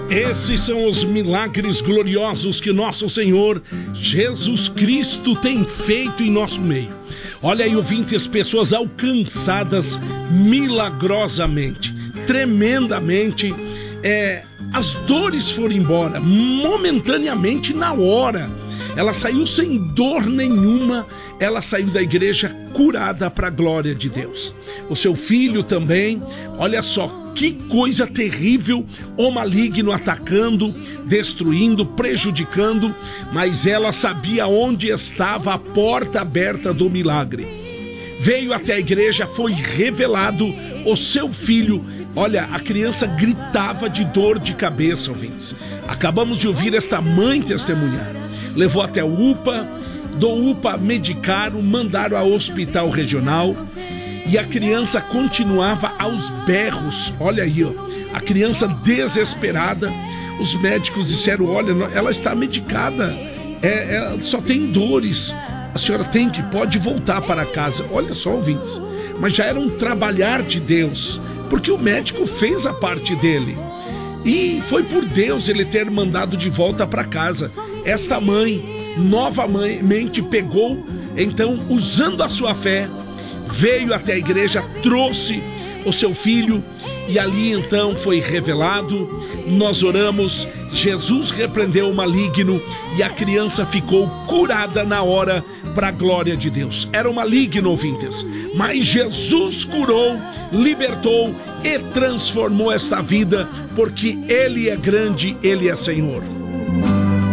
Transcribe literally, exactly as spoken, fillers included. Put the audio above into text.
Esses são os milagres gloriosos que nosso Senhor Jesus Cristo tem feito em nosso meio. Olha aí, ouvintes, pessoas alcançadas milagrosamente, tremendamente. É, as dores foram embora momentaneamente, na hora. Ela saiu sem dor nenhuma. Ela saiu da igreja curada para a glória de Deus. O seu filho também, olha só, que coisa terrível, o maligno atacando, destruindo, prejudicando, mas ela sabia onde estava a porta aberta do milagre. Veio até a igreja, foi revelado o seu filho. Olha, a criança gritava de dor de cabeça, ouvintes. Acabamos de ouvir esta mãe testemunhar. Levou até o U P A, do U P A medicaram, mandaram ao hospital regional e a criança continuava aos berros. Olha aí, ó, a criança desesperada. Os médicos disseram: olha, ela está medicada, é, ela só tem dores, a senhora tem que, pode voltar para casa. Olha só, ouvintes, mas já era um trabalhar de Deus, porque o médico fez a parte dele e foi por Deus ele ter mandado de volta para casa. Esta mãe novamente pegou, então, usando a sua fé, veio até a igreja, trouxe o seu filho e ali então foi revelado. Nós oramos, Jesus repreendeu o maligno e a criança ficou curada na hora para a glória de Deus. Era um maligno, ouvintes, mas Jesus curou, libertou e transformou esta vida, porque Ele é grande, Ele é Senhor.